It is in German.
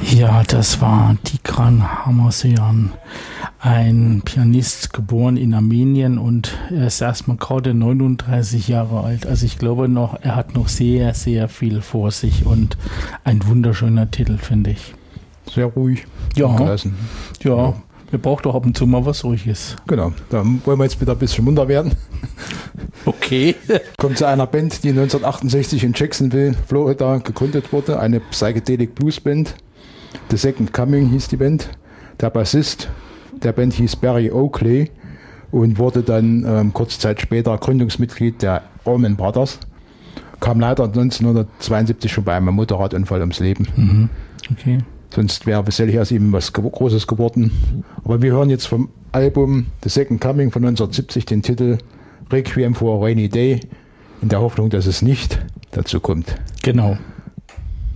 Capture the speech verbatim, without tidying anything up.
Ja, das war Tigran Hamasyan, ein Pianist, geboren in Armenien, und er ist erstmal gerade neununddreißig Jahre alt. Also ich glaube noch, er hat noch sehr, sehr viel vor sich und ein wunderschöner Titel, finde ich. Sehr ruhig. Ja, gelassen. ja, ja. Wir brauchen doch ab und zu mal was Ruhiges. Genau, da wollen wir jetzt wieder ein bisschen munter werden. Okay. Kommt zu einer Band, die neunzehnhundertachtundsechzig in Jacksonville, Florida gegründet wurde, eine Psychedelic Blues Band. The Second Coming hieß die Band. Der Bassist der Band hieß Barry Oakley und wurde dann ähm, kurze Zeit später Gründungsmitglied der Allman Brothers. Kam leider neunzehnhundertzweiundsiebzig schon bei einem Motorradunfall ums Leben. Mhm. Okay. Sonst wäre sicherlich aus ihm was Großes geworden. Aber wir hören jetzt vom Album The Second Coming von neunzehnhundertsiebzig den Titel Requiem for a Rainy Day, in der Hoffnung, dass es nicht dazu kommt. Genau.